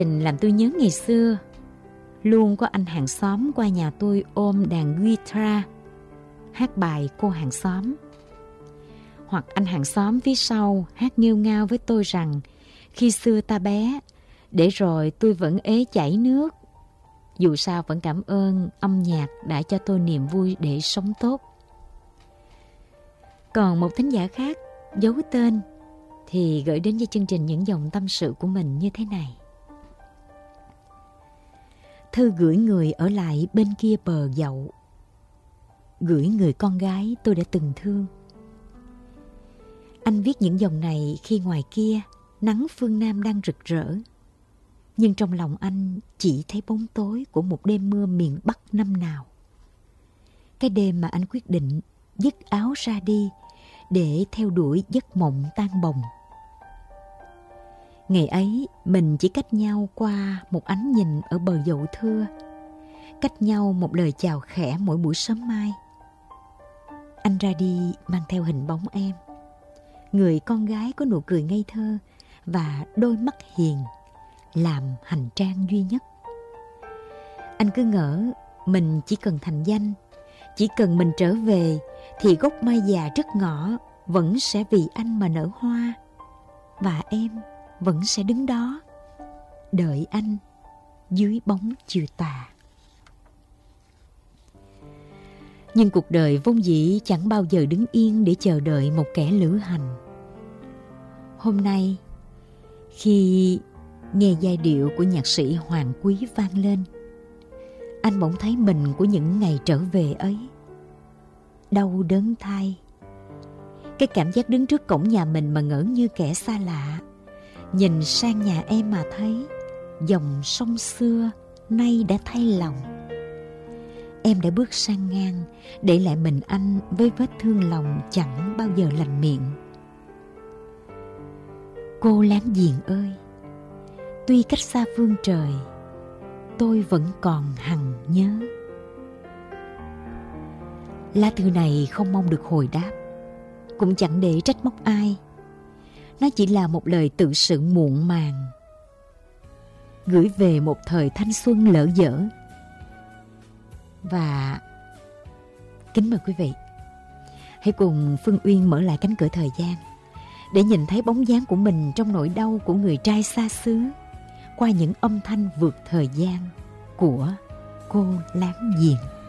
Làm tôi nhớ ngày xưa, luôn có anh hàng xóm qua nhà tôi ôm đàn guitar, hát bài Cô hàng xóm. Hoặc anh hàng xóm phía sau hát nghêu ngao với tôi rằng khi xưa ta bé, để rồi tôi vẫn ế chảy nước. Dù sao vẫn cảm ơn âm nhạc đã cho tôi niềm vui để sống tốt. Còn một thính giả khác giấu tên thì gửi đến cho chương trình những dòng tâm sự của mình như thế này. Thư gửi người ở lại bên kia bờ dậu, gửi người con gái tôi đã từng thương. Anh viết những dòng này khi ngoài kia nắng phương Nam đang rực rỡ, nhưng trong lòng anh chỉ thấy bóng tối của một đêm mưa miền Bắc năm nào. Cái đêm mà anh quyết định dứt áo ra đi để theo đuổi giấc mộng tan bồng. Ngày ấy mình chỉ cách nhau qua một ánh nhìn ở bờ dậu thưa, cách nhau một lời chào khẽ mỗi buổi sớm mai. Anh ra đi mang theo hình bóng em, người con gái có nụ cười ngây thơ và đôi mắt hiền, làm hành trang duy nhất. Anh cứ ngỡ mình chỉ cần thành danh, chỉ cần mình trở về thì gốc mai già trước ngõ vẫn sẽ vì anh mà nở hoa, và em vẫn sẽ đứng đó đợi anh dưới bóng chiều tà. Nhưng cuộc đời vốn dĩ chẳng bao giờ đứng yên để chờ đợi một kẻ lữ hành. Hôm nay, khi nghe giai điệu của nhạc sĩ Hoàng Quý vang lên, anh bỗng thấy mình của những ngày trở về ấy. Đau đớn thay. Cái cảm giác đứng trước cổng nhà mình mà ngỡ như kẻ xa lạ, nhìn sang nhà em mà thấy dòng sông xưa nay đã thay lòng. Em đã bước sang ngang, để lại mình anh với vết thương lòng chẳng bao giờ lành miệng. Cô láng giềng ơi, tuy cách xa phương trời, tôi vẫn còn hằng nhớ. Lá thư này không mong được hồi đáp, cũng chẳng để trách móc ai. Nó chỉ là một lời tự sự muộn màng, gửi về một thời thanh xuân lỡ dở. Và kính mời quý vị, hãy cùng Phương Uyên mở lại cánh cửa thời gian để nhìn thấy bóng dáng của mình trong nỗi đau của người trai xa xứ, qua những âm thanh vượt thời gian của Cô láng giềng.